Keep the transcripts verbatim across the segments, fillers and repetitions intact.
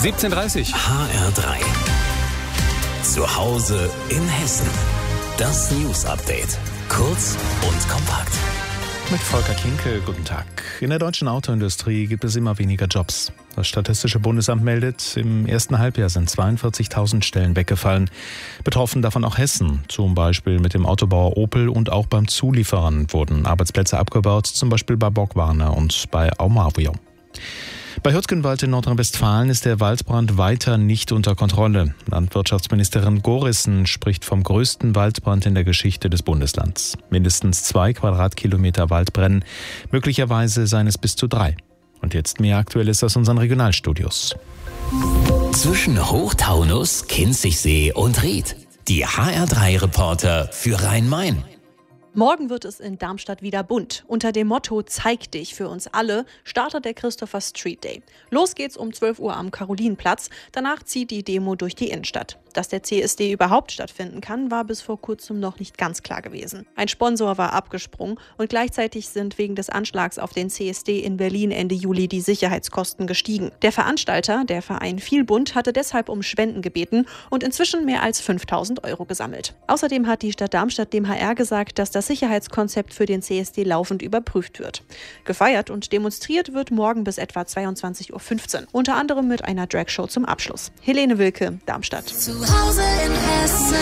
siebzehn Uhr dreißig. H R drei. Zu Hause in Hessen. Das News Update. Kurz und kompakt. Mit Volker Kinkel, guten Tag. In der deutschen Autoindustrie gibt es immer weniger Jobs. Das Statistische Bundesamt meldet, im ersten Halbjahr sind zweiundvierzigtausend Stellen weggefallen. Betroffen davon auch Hessen. Zum Beispiel mit dem Autobauer Opel und auch beim Zulieferern wurden Arbeitsplätze abgebaut, zum Beispiel bei Borgwarner und bei Aumavio. Bei Hürtgenwald in Nordrhein-Westfalen ist der Waldbrand weiter nicht unter Kontrolle. Landwirtschaftsministerin Gorissen spricht vom größten Waldbrand in der Geschichte des Bundeslands. Mindestens zwei Quadratkilometer Wald brennen, möglicherweise seien es bis zu drei. Und jetzt mehr Aktuelles aus unseren Regionalstudios. Zwischen Hochtaunus, Kinzigsee und Ried. Die H R drei Reporter für Rhein-Main. Morgen wird es in Darmstadt wieder bunt. Unter dem Motto Zeig dich für uns alle startet der Christopher Street Day. Los geht's um zwölf Uhr am Karolinenplatz. Danach zieht die Demo durch die Innenstadt. Dass der C S D überhaupt stattfinden kann, war bis vor kurzem noch nicht ganz klar gewesen. Ein Sponsor war abgesprungen und gleichzeitig sind wegen des Anschlags auf den C S D in Berlin Ende Juli die Sicherheitskosten gestiegen. Der Veranstalter, der Verein Vielbund, hatte deshalb um Spenden gebeten und inzwischen mehr als fünftausend Euro gesammelt. Außerdem hat die Stadt Darmstadt dem H R gesagt, dass das Sicherheitskonzept für den C S D laufend überprüft wird. Gefeiert und demonstriert wird morgen bis etwa zweiundzwanzig Uhr fünfzehn. Unter anderem mit einer Dragshow zum Abschluss. Helene Wilke, Darmstadt. Zu Hause in Hessen.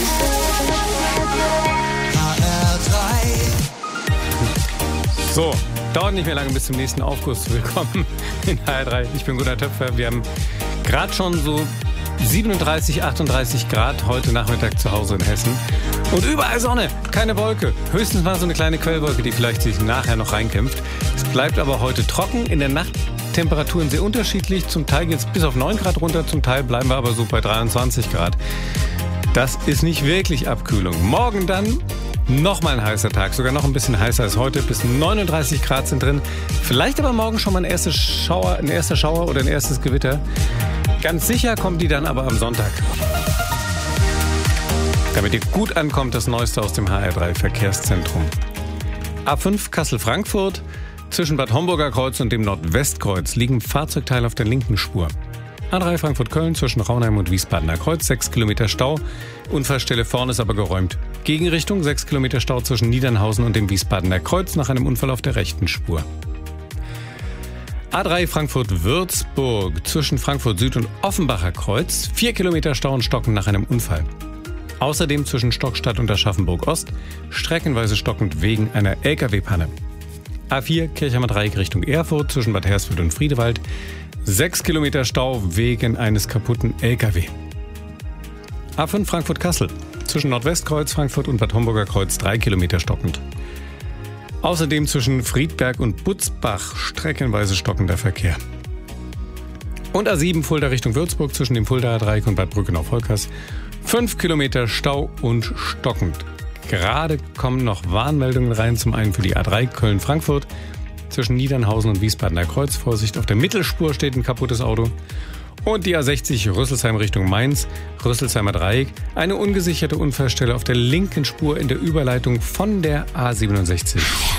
H R drei. So, dauert nicht mehr lange bis zum nächsten Aufguss. Willkommen in H R drei. Ich bin Gunnar Töpfer. Wir haben gerade schon so siebenunddreißig, achtunddreißig Grad heute Nachmittag zu Hause in Hessen. Und überall Sonne, keine Wolke. Höchstens mal so eine kleine Quellwolke, die vielleicht sich nachher noch reinkämpft. Es bleibt aber heute trocken. In der Nacht Temperaturen sehr unterschiedlich. Zum Teil geht es bis auf neun Grad runter, zum Teil bleiben wir aber so bei dreiundzwanzig Grad. Das ist nicht wirklich Abkühlung. Morgen dann nochmal ein heißer Tag, sogar noch ein bisschen heißer als heute. Bis neununddreißig Grad sind drin. Vielleicht aber morgen schon mal ein erster Schauer, ein erster Schauer oder ein erstes Gewitter. Ganz sicher kommen die dann aber am Sonntag. Damit ihr gut ankommt, das Neueste aus dem H R drei Verkehrszentrum. A fünf Kassel-Frankfurt. Zwischen Bad Homburger Kreuz und dem Nordwestkreuz liegen Fahrzeugteile auf der linken Spur. A drei Frankfurt-Köln zwischen Raunheim und Wiesbadener Kreuz, sechs Kilometer Stau. Unfallstelle vorne ist aber geräumt. Gegenrichtung, sechs Kilometer Stau zwischen Niedernhausen und dem Wiesbadener Kreuz nach einem Unfall auf der rechten Spur. A drei Frankfurt-Würzburg zwischen Frankfurt Süd und Offenbacher Kreuz, vier Kilometer Stau und Stocken nach einem Unfall. Außerdem zwischen Stockstadt und Aschaffenburg Ost, streckenweise stockend wegen einer L K W-Panne. A vier Kirchheimer Dreieck Richtung Erfurt zwischen Bad Hersfeld und Friedewald. sechs Kilometer Stau wegen eines kaputten L K W. A fünf Frankfurt-Kassel zwischen Nordwestkreuz, Frankfurt und Bad Homburger Kreuz drei Kilometer stockend. Außerdem zwischen Friedberg und Butzbach streckenweise stockender Verkehr. Und A sieben Fulda Richtung Würzburg zwischen dem Fuldaer Dreieck und Bad Brückenau-Volkers fünf Kilometer Stau und stockend. Gerade kommen noch Warnmeldungen rein, zum einen für die A drei Köln-Frankfurt. Zwischen Niedernhausen und Wiesbadener Kreuz, Vorsicht, auf der Mittelspur steht ein kaputtes Auto. Und die A sechzig Rüsselsheim Richtung Mainz, Rüsselsheimer Dreieck. Eine ungesicherte Unfallstelle auf der linken Spur in der Überleitung von der A siebenundsechzig.